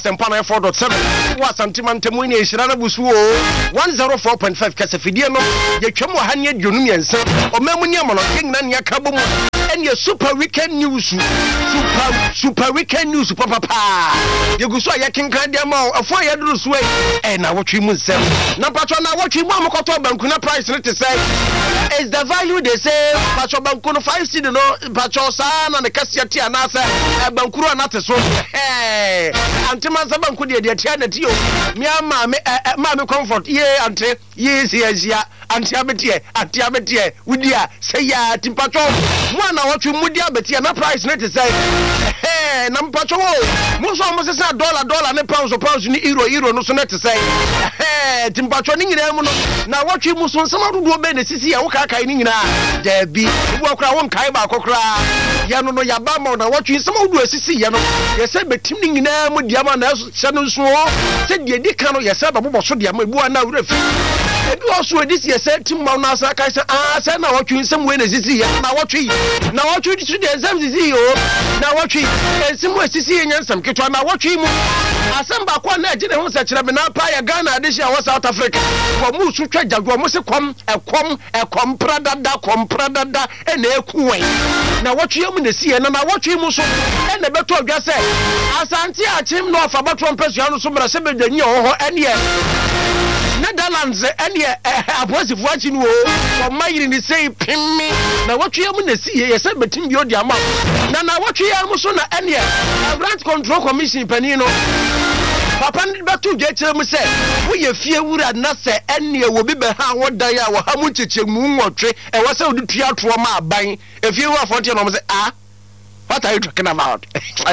Sempana 4.7 wa santimantemu ni Shirana Busu 104.5 kasafidie no yetwam wa hanye dwonum yense omemu ni amono yengna ne akabo mu ene super weekend news papa yeguso ayekenkan dia ma afo ayeduru so na wotwe mu nsem na patro na wotwe mu amokoto banku na price no te say is the value they say patro banku no 5 cedi no patro sa na ne kasiati anasa bankuru anate so antimansa banku de tia na tio mi ama me comfort ye ante ye sia anti abetie wudia say ya timpacho mwana wotwe mudi abetie na price no te say na mpacho mo so mo se dollar ne pounds ni euro no so na te say timpacho ni nyina mu no na wotwe mu so nsama dodo be na sisi ya wo kai ni nyina da bi wo akora won kai ba akokra ya no ya ba ma na wotwe nsama dodo sisi ya no ye se betim ni nyina mu dia ma na se no so se die di kan no ye se ba bobo so dia ma ebu na wura fi ebi wo so edi se se tim ma na sa kai se se na wotwe nsam we na sisi ya na wotwe di su de nsam sisi yo na wotwe ensam we sisi ye nsam ketwa na wotwe mu asem ba kwa na agine ho se kire me na pa ya Ghana adishia wa South Africa wo mu su twa jagwo mo se ekom pradada ene ekuwe na wotwe mu na sie na wotwe mu so ene beto adwa se asante achim no afa bato mpesua no so bra se bedanyi ho ene Netherlands ene aposifu achi no o mayiri ni sei pimmi na wotwe mu na sie ye se betim bi odi ama na wotwe mu so na ene Rent Control Commission panino papa betu je mu se wo ye fie wura na se ene wo bi be ha wodan ya wo ha mu chechemu nwotwe e wo se odi tua to ma aban e fie wo afonte no mo se what are you talking about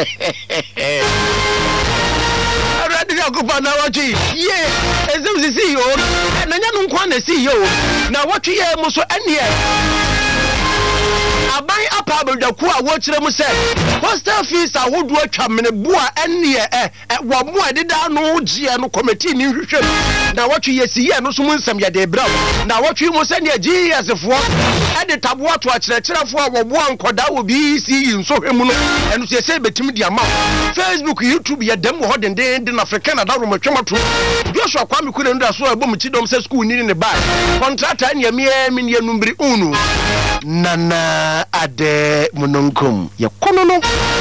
already go pa na watchi ye ezem si yo na nya no nkwa na si yo na watchi ye mu so ene aban apabelda ku a wo kire mu se hostel fees a wodu atwa mene bua ene wo mu adeda no gie no committee ni hwehwem na watwe yesiye no so mu nsam ya de bra na watwe mu se ne GSFo ede tabo ato akirekirefo a wo boa nkoda wo BC nso hwemu no eno se se betim dia ma Facebook YouTube ya dem ho denden na Africa na dawo matwemato Joshua Kwame Kure ndo aso abom chidom se school ni ne ba contract anya mi ne numbri unu nana ade munonkom ya kono no